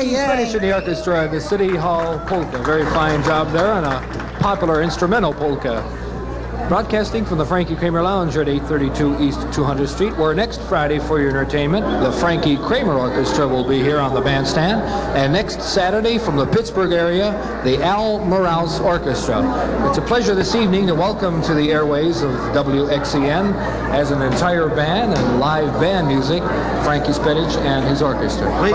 Frankie Spinach in the orchestra, the City Hall Polka. Very fine job there on a popular instrumental polka. Broadcasting from the Frankie Kramer Lounge at 832 East 200th Street, where next Friday for your entertainment, the Frankie Kramer Orchestra will be here on the bandstand, and next Saturday from the Pittsburgh area, the Al Morales Orchestra. It's a pleasure this evening to welcome to the airways of WXCN as an entire band and live band music, Frankie Spinach and his orchestra.